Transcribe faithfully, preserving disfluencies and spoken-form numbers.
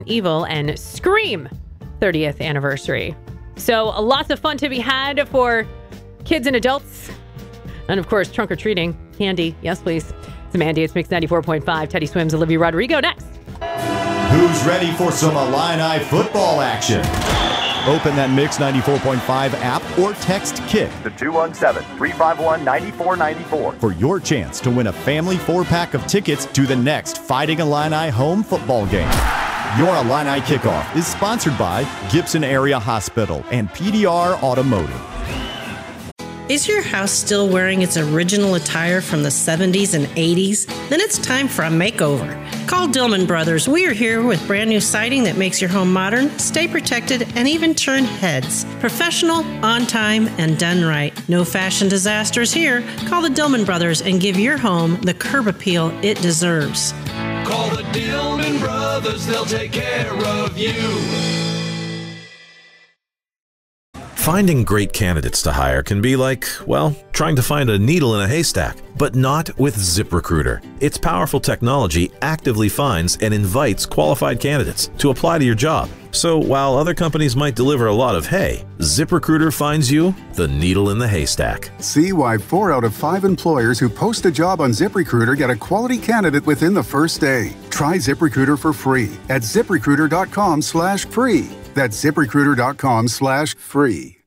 Evil and Scream thirtieth anniversary. So lots of fun to be had for kids and adults. And of course, trunk or treating, candy. Yes, please. It's Mandy. It's Mix ninety-four point five. Teddy Swims, Olivia Rodrigo next. Who's ready for some Illini football action? Open that Mix ninety-four point five app or text KICK to two one seven, three five one, nine four nine four for your chance to win a family four-pack of tickets to the next Fighting Illini home football game. Your Illini Kickoff is sponsored by Gibson Area Hospital and P D R Automotive. Is your house still wearing its original attire from the seventies and eighties? Then it's time for a makeover. Call Dillman Brothers. We are here with brand new siding that makes your home modern, stay protected, and even turn heads. Professional, on time, and done right. No fashion disasters here. Call the Dillman Brothers and give your home the curb appeal it deserves. Call the Dillman Brothers, they'll take care of you. Finding great candidates to hire can be like, well, trying to find a needle in a haystack, but not with ZipRecruiter. Its powerful technology actively finds and invites qualified candidates to apply to your job. So while other companies might deliver a lot of hay, ZipRecruiter finds you the needle in the haystack. See why four out of five employers who post a job on ZipRecruiter get a quality candidate within the first day. Try ZipRecruiter for free at ZipRecruiter dot com slash free. That's ZipRecruiter dot com slash free.